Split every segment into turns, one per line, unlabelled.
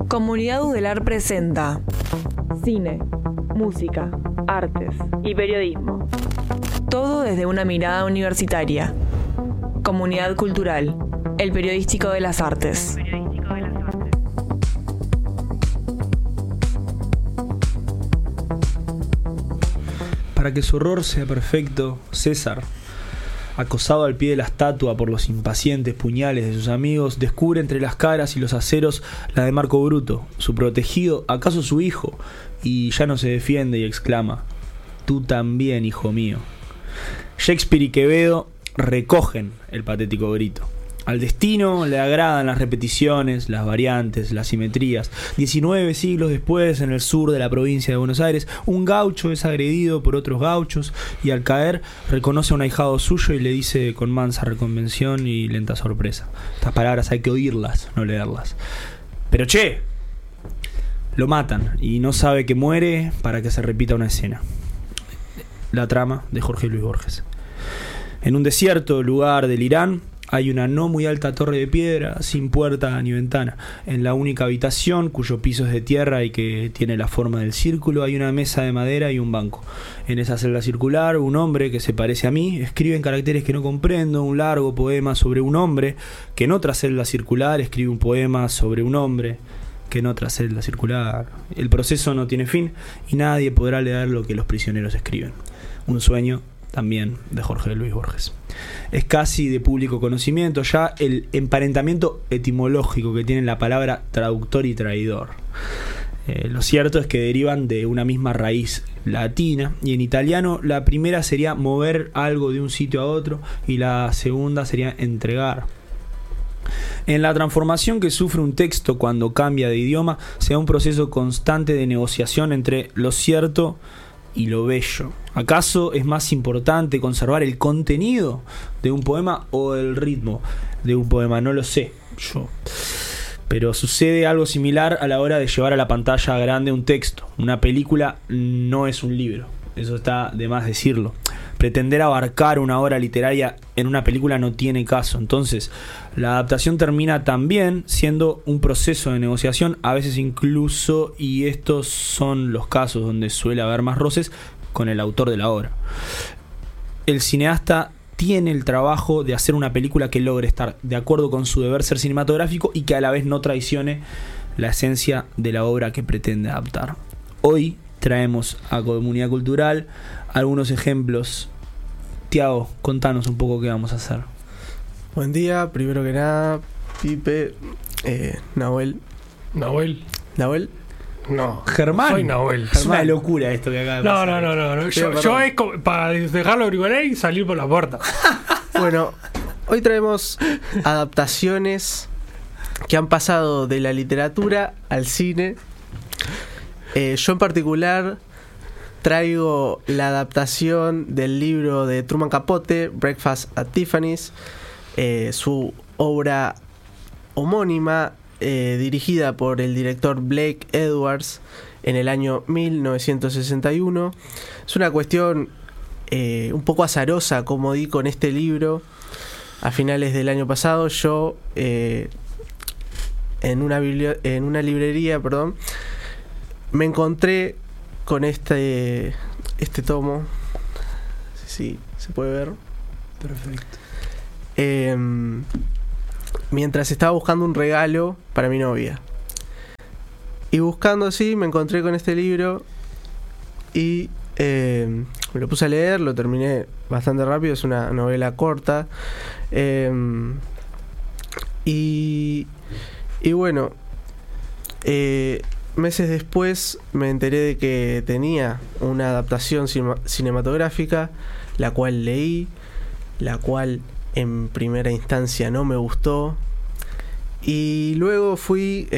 Comunidad Udelar presenta cine, música, artes y periodismo. Todo desde una mirada universitaria. Comunidad Cultural, el periodístico de las artes.
Para que su horror sea perfecto, César, acosado al pie de la estatua por los impacientes puñales de sus amigos, descubre entre las caras y los aceros la de Marco Bruto, su protegido, acaso su hijo, y ya no se defiende y exclama: «Tú también, hijo mío». Shakespeare y Quevedo recogen el patético grito. Al destino le agradan las repeticiones, las variantes, las simetrías. 19 siglos después, en el sur de la provincia de Buenos Aires, un gaucho es agredido por otros gauchos y al caer reconoce a un ahijado suyo y le dice con mansa reconvención y lenta sorpresa. Estas palabras hay que oírlas, no leerlas. Pero che, lo matan y no sabe que muere para que se repita una escena. La trama de Jorge Luis Borges. En un desierto lugar del Irán hay una no muy alta torre de piedra, sin puerta ni ventana. En la única habitación, cuyo piso es de tierra y que tiene la forma del círculo, hay una mesa de madera y un banco. En esa celda circular, un hombre que se parece a mí escribe en caracteres que no comprendo un largo poema sobre un hombre, que en otra celda circular escribe un poema sobre un hombre, que en otra celda circular. El proceso no tiene fin y nadie podrá leer lo que los prisioneros escriben. Un sueño también de Jorge Luis Borges. Es casi de público conocimiento ya el emparentamiento etimológico que tiene la palabra traductor y traidor. Lo cierto es que derivan de una misma raíz latina, y en italiano la primera sería mover algo de un sitio a otro y la segunda sería entregar. En la transformación que sufre un texto cuando cambia de idioma, se da un proceso constante de negociación entre lo cierto y lo bello. ¿Acaso es más importante conservar el contenido de un poema o el ritmo de un poema? No lo sé yo. Pero sucede algo similar a la hora de llevar a la pantalla grande un texto. Una película no es un libro. Eso está de más decirlo. Pretender abarcar una obra literaria en una película no tiene caso. Entonces, la adaptación termina también siendo un proceso de negociación, a veces incluso, y estos son los casos donde suele haber más roces, con el autor de la obra. El cineasta tiene el trabajo de hacer una película que logre estar de acuerdo con su deber ser cinematográfico y que a la vez no traicione la esencia de la obra que pretende adaptar. Hoy traemos a Comunidad Cultural algunos ejemplos. Tiago, contanos un poco qué vamos a hacer.
Buen día, primero que nada, Pipe, Nahuel.
¿Nahuel? No,
Germán.
soy Nahuel.
Es una locura esto que acaba de pasar.
No. Yo es para dejarlo bricolar y salir por la puerta.
Bueno, hoy traemos adaptaciones que han pasado de la literatura al cine. Yo en particular traigo la adaptación del libro de Truman Capote, Breakfast at Tiffany's, su obra homónima, dirigida por el director Blake Edwards en el año 1961. Es una cuestión un poco azarosa como di con este libro a finales del año pasado. Yo en una librería, me encontré con este tomo. Sí, se puede ver.
Perfecto.
Mientras estaba buscando un regalo para mi novia. Y buscando así, me encontré con este libro y me lo puse a leer, lo terminé bastante rápido, es una novela corta. Y bueno, meses después me enteré de que tenía una adaptación cinematográfica, la cual leí, la cual en primera instancia no me gustó, y luego fui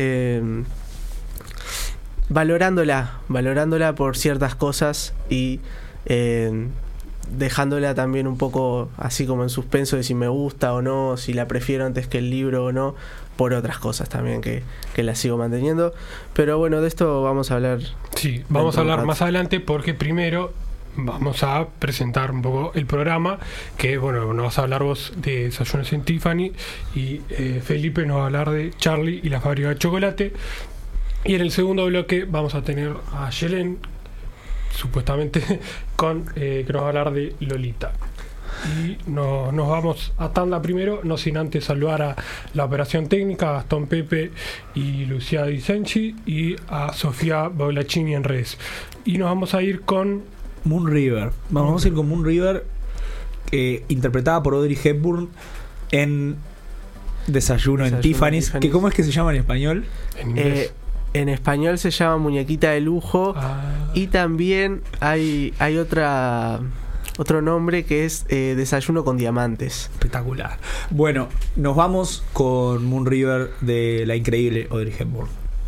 valorándola por ciertas cosas y dejándola también un poco así como en suspenso de si me gusta o no, si la prefiero antes que el libro o no, por otras cosas también que la sigo manteniendo. Pero bueno, de esto vamos a hablar.
Sí, vamos a hablar más adelante, porque primero vamos a presentar un poco el programa, que bueno, nos vas a hablar vos de Desayunos en Tiffany y Felipe nos va a hablar de Charlie y la fábrica de chocolate. Y en el segundo bloque vamos a tener a Yelen, supuestamente, que nos va a hablar de Lolita. Y nos vamos a tanda primero, no sin antes saludar a la operación técnica, a Gastón Pepe y Lucía Dicenchi, y a Sofía Baulacini en redes. Y nos vamos a ir con
Moon River. Vamos a ir con Moon River, interpretada por Audrey Hepburn en Desayuno en Tiffany's. Que ¿cómo es que se llama en español?
en inglés.
En español se llama Muñequita de Lujo. Y también hay otro nombre que es Desayuno con Diamantes.
Espectacular. Bueno, nos vamos con Moon River de la increíble Audrey Hepburn.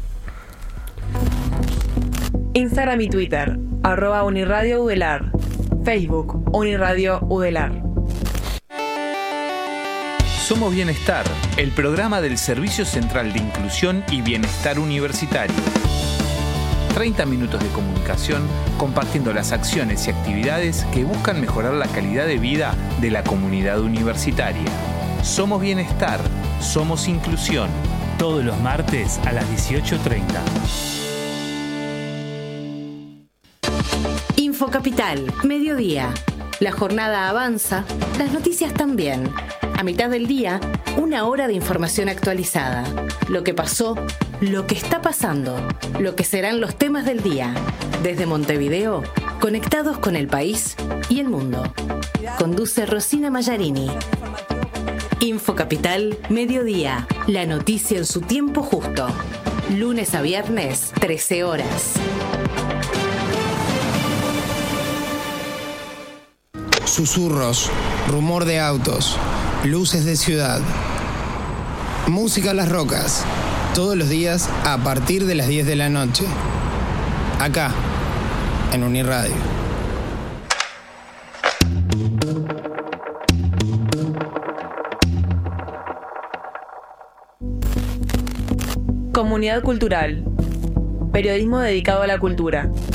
Instagram y Twitter, @Uniradio Udelar. Facebook, Uniradio Udelar.
Somos Bienestar, el programa del Servicio Central de Inclusión y Bienestar Universitario. 30 minutos de comunicación compartiendo las acciones y actividades que buscan mejorar la calidad de vida de la comunidad universitaria. Somos Bienestar, somos Inclusión.
Todos los martes a las 18:30.
Infocapital, mediodía. La jornada avanza, las noticias también. A mitad del día, 1 hora de información actualizada. Lo que pasó, lo que está pasando, lo que serán los temas del día. Desde Montevideo, conectados con el país y el mundo. Conduce Rosina Mallarini. Infocapital, mediodía. La noticia en su tiempo justo. Lunes a viernes, 13 horas.
Susurros, rumor de autos, luces de ciudad, música a las rocas, todos los días a partir de las 10 de la noche, acá, en Uniradio.
Comunidad cultural. Periodismo dedicado a la cultura.